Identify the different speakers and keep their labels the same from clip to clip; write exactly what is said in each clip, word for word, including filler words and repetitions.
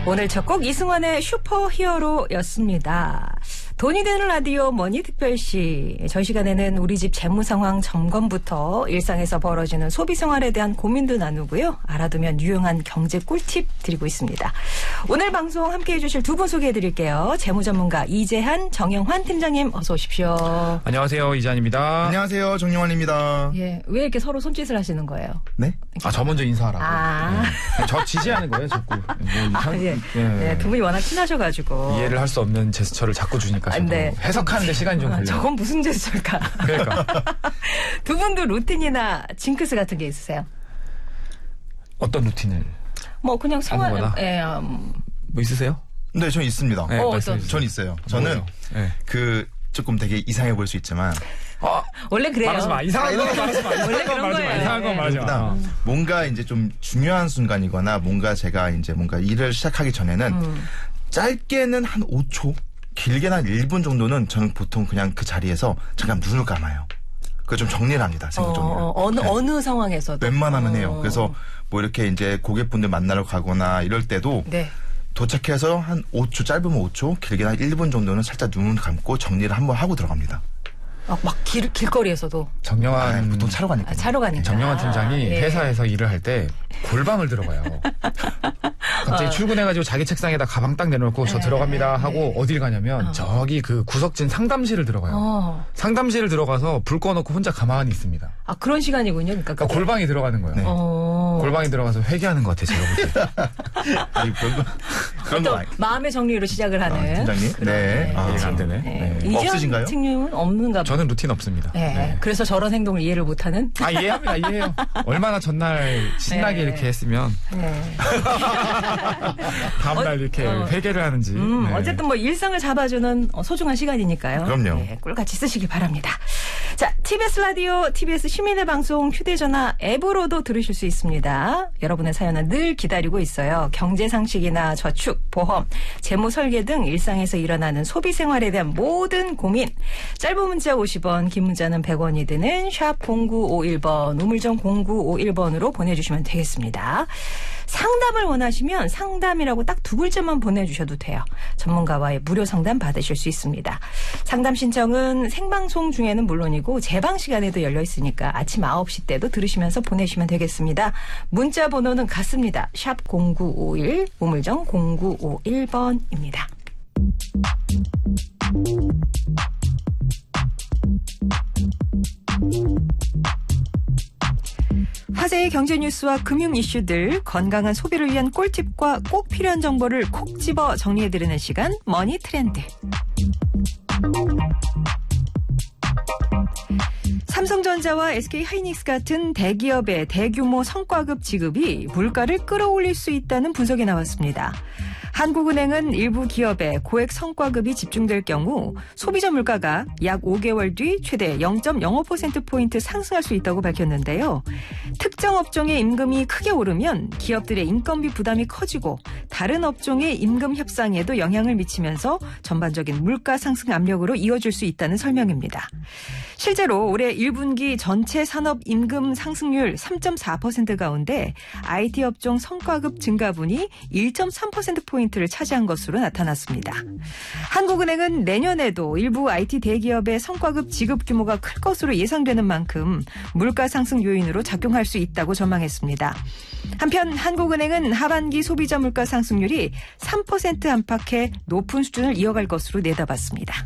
Speaker 1: 오늘 첫 곡 이승환의 슈퍼히어로였습니다. 돈이 되는 라디오 머니특별시. 전 시간에는 우리 집 재무 상황 점검부터 일상에서 벌어지는 소비 생활에 대한 고민도 나누고요. 알아두면 유용한 경제 꿀팁 드리고 있습니다. 오늘 방송 함께해 주실 두 분 소개해 드릴게요. 재무 전문가 이재한, 정영환 팀장님 어서 오십시오.
Speaker 2: 안녕하세요. 이재한입니다.
Speaker 3: 안녕하세요. 정영환입니다.
Speaker 1: 예, 왜 이렇게 서로 손짓을 하시는 거예요?
Speaker 3: 네?
Speaker 2: 아, 저 먼저 인사하라고.
Speaker 1: 아.
Speaker 2: 네. 저 지지하는 거예요, 자꾸. 뭐
Speaker 1: 아,
Speaker 2: 현,
Speaker 1: 예.
Speaker 2: 예.
Speaker 1: 네, 두 분이 워낙 친하셔가지고.
Speaker 2: 이해를 할 수 없는 제스처를 자꾸 주니까 저도
Speaker 1: 네.
Speaker 2: 해석하는데 시간이 좀
Speaker 1: 아,
Speaker 2: 걸려요.
Speaker 1: 저건 무슨 제스처일까?
Speaker 2: 그러니까.
Speaker 1: 두 분도 루틴이나 징크스 같은 게 있으세요?
Speaker 2: 어떤 루틴을?
Speaker 1: 뭐 그냥 생활,
Speaker 2: 아무거나?
Speaker 1: 예, 음.
Speaker 2: 뭐 있으세요?
Speaker 3: 네, 전 있습니다.
Speaker 2: 네,
Speaker 1: 어,
Speaker 2: 말씀해
Speaker 1: 어떤-
Speaker 2: 주세요.
Speaker 3: 전 있어요. 저는
Speaker 2: 뭐예요? 네.
Speaker 3: 그 조금 되게 이상해 보일 수 있지만
Speaker 2: 어,
Speaker 1: 원래 그래요.
Speaker 2: 말하지 마. 이상한 거 말하지 마.
Speaker 1: 원래
Speaker 2: 이상한 거
Speaker 1: 그런
Speaker 2: 말하지 마.
Speaker 1: 거예요.
Speaker 2: 이상한 거
Speaker 1: 네.
Speaker 2: 말하지
Speaker 3: 그보다
Speaker 2: 마.
Speaker 3: 뭔가 이제 좀 중요한 순간이거나 뭔가 제가 이제 뭔가 일을 시작하기 전에는
Speaker 1: 음.
Speaker 3: 짧게는 한 오 초, 길게는 한 일 분 정도는 저는 보통 그냥 그 자리에서 잠깐 눈을 감아요. 그거 좀 정리를 합니다. 생각 정리를.
Speaker 1: 어, 어느,
Speaker 3: 네.
Speaker 1: 어느 상황에서도.
Speaker 3: 웬만하면
Speaker 1: 어.
Speaker 3: 해요. 그래서 뭐 이렇게 이제 고객분들 만나러 가거나 이럴 때도
Speaker 1: 네.
Speaker 3: 도착해서 한 오 초, 짧으면 오 초, 길게는 한 일 분 정도는 살짝 눈을 감고 정리를 한번 하고 들어갑니다.
Speaker 1: 막, 막 길, 길거리에서도.
Speaker 2: 정영환,
Speaker 3: 아, 보통 차로 가니까.
Speaker 1: 아, 차로 가니까.
Speaker 2: 정영환 팀장이
Speaker 1: 예.
Speaker 2: 회사에서 일을 할 때 골방을 들어가요. 갑자기
Speaker 1: 어.
Speaker 2: 출근해가지고 자기 책상에다 가방 딱 내놓고 저
Speaker 1: 네,
Speaker 2: 들어갑니다 하고
Speaker 1: 네.
Speaker 2: 어딜 가냐면
Speaker 1: 어.
Speaker 2: 저기 그 구석진 상담실을 들어가요.
Speaker 1: 어.
Speaker 2: 상담실을 들어가서 불 꺼놓고 혼자 가만히 있습니다.
Speaker 1: 아, 그런 시간이군요. 그러니까.
Speaker 2: 그러니까 골방에 들어가는 거예요.
Speaker 3: 네.
Speaker 1: 어.
Speaker 2: 골방에 들어가서 회개하는 것 같아요. 제가 볼 때.
Speaker 3: 아니, 그런 거, 그런
Speaker 1: 또
Speaker 3: 거 아니-
Speaker 1: 마음의 정리로 시작을 하는.
Speaker 3: 아, 팀장님? 네. 아,
Speaker 2: 이해가 안 되네.
Speaker 1: 네.
Speaker 2: 네.
Speaker 1: 이재현
Speaker 3: 없으신가요?
Speaker 1: 팀장님은 없는가 봐요.
Speaker 2: 저는 루틴 없습니다.
Speaker 1: 네.
Speaker 2: 네.
Speaker 1: 그래서 저런 행동을 이해를 못하는.
Speaker 2: 아, 이해합니다. 이해해요. 얼마나 전날 신나게
Speaker 1: 네.
Speaker 2: 이렇게 했으면
Speaker 1: 네.
Speaker 2: 다음날 이렇게
Speaker 1: 어.
Speaker 2: 회개를 하는지.
Speaker 1: 음,
Speaker 2: 네.
Speaker 1: 어쨌든 뭐 일상을 잡아주는 어, 소중한 시간이니까요.
Speaker 3: 그럼요.
Speaker 1: 네, 꿀같이 쓰시길 바랍니다. 자, 티비에스 라디오, 티비에스 시민의 방송, 휴대전화 앱으로도 들으실 수 있습니다. 여러분의 사연은 늘 기다리고 있어요. 경제 상식이나 저축, 보험, 재무 설계 등 일상에서 일어나는 소비 생활에 대한 모든 고민. 짧은 문자 오십 원, 긴 문자는 백 원이 드는 샵 공구오일 번, 우물정 공구오일 번으로 보내주시면 되겠습니다. 상담을 원하시면 상담이라고 딱 두 글자만 보내주셔도 돼요. 전문가와의 무료 상담 받으실 수 있습니다. 상담 신청은 생방송 중에는 물론이고 재방 시간에도 열려 있으니까 아침 아홉 시 때도 들으시면서 보내시면 되겠습니다. 문자 번호는 같습니다. 샵 공구오일, 우물정 공구오일 번입니다. 화제의 경제 뉴스와 금융 이슈들, 건강한 소비를 위한 꿀팁과 꼭 필요한 정보를 콕 집어 정리해드리는 시간, 머니 트렌드. 삼성전자와 에스케이하이닉스 같은 대기업의 대규모 성과급 지급이 물가를 끌어올릴 수 있다는 분석이 나왔습니다. 한국은행은 일부 기업의 고액 성과급이 집중될 경우 소비자 물가가 약 오 개월 뒤 최대 영 점 영오 퍼센트포인트 상승할 수 있다고 밝혔는데요. 특정 업종의 임금이 크게 오르면 기업들의 인건비 부담이 커지고 다른 업종의 임금 협상에도 영향을 미치면서 전반적인 물가 상승 압력으로 이어질 수 있다는 설명입니다. 실제로 올해 일 분기 전체 산업 임금 상승률 삼 점 사 퍼센트 가운데 아이티 업종 성과급 증가분이 일 점 삼 퍼센트포인트를 차지한 것으로 나타났습니다. 한국은행은 내년에도 일부 아이티 대기업의 성과급 지급 규모가 클 것으로 예상되는 만큼 물가 상승 요인으로 작용할 수 있다고 전망했습니다. 한편 한국은행은 하반기 소비자 물가 상승률이 삼 퍼센트 안팎의 높은 수준을 이어갈 것으로 내다봤습니다.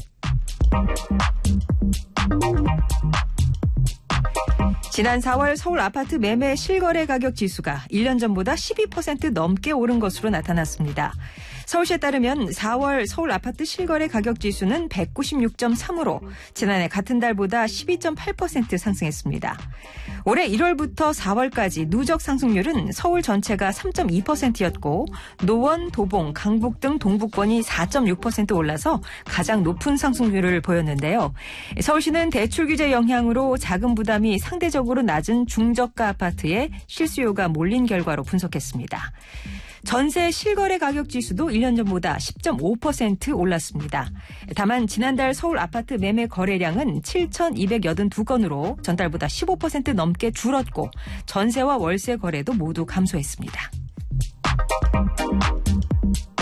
Speaker 1: 지난 사월 서울 아파트 매매 실거래 가격 지수가 일 년 전보다 십이 퍼센트 넘게 오른 것으로 나타났습니다. 서울시에 따르면 사월 서울 아파트 실거래 가격 지수는 백구십육 점 삼으로 지난해 같은 달보다 십이 점 팔 퍼센트 상승했습니다. 올해 일월부터 사월까지 누적 상승률은 서울 전체가 삼 점 이 퍼센트였고 노원, 도봉, 강북 등 동북권이 사 점 육 퍼센트 올라서 가장 높은 상승률을 보였는데요. 서울시는 대출 규제 영향으로 자금 부담이 상대적으로 낮은 중저가 아파트에 실수요가 몰린 결과로 분석했습니다. 전세 실거래 가격 지수도 일 년 전보다 십 점 오 퍼센트 올랐습니다. 다만 지난달 서울 아파트 매매 거래량은 칠천이백팔십이 건으로 전달보다 십오 퍼센트 넘게 줄었고 전세와 월세 거래도 모두 감소했습니다.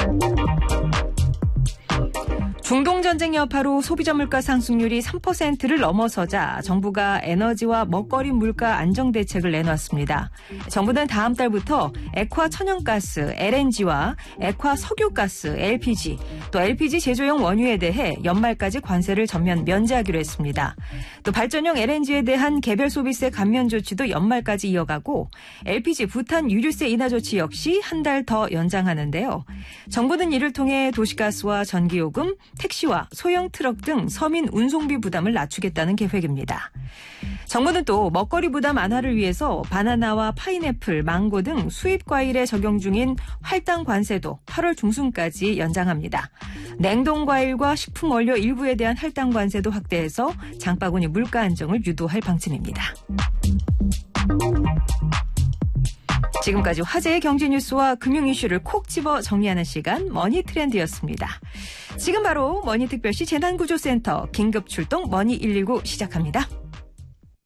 Speaker 1: 중동 전쟁 여파로 소비자 물가 상승률이 삼 퍼센트를 넘어서자 정부가 에너지와 먹거리 물가 안정 대책을 내놨습니다. 정부는 다음 달부터 액화 천연가스, 엘엔지와 액화 석유가스, 엘피지, 또 엘피지 제조용 원유에 대해 연말까지 관세를 전면 면제하기로 했습니다. 또 발전용 엘엔지에 대한 개별 소비세 감면 조치도 연말까지 이어가고 엘피지 부탄 유류세 인하 조치 역시 한 달 더 연장하는데요. 정부는 이를 통해 도시가스와 전기요금, 택시와 소형 트럭 등 서민 운송비 부담을 낮추겠다는 계획입니다. 정부는 또 먹거리 부담 완화를 위해서 바나나와 파인애플, 망고 등 수입 과일에 적용 중인 할당 관세도 팔월 중순까지 연장합니다. 냉동 과일과 식품 원료 일부에 대한 할당 관세도 확대해서 장바구니 물가 안정을 유도할 방침입니다. 지금까지 화제의 경제 뉴스와 금융 이슈를 콕 집어 정리하는 시간 머니 트렌드였습니다. 지금 바로 머니특별시 재난구조센터 긴급 출동 머니 일일구 시작합니다.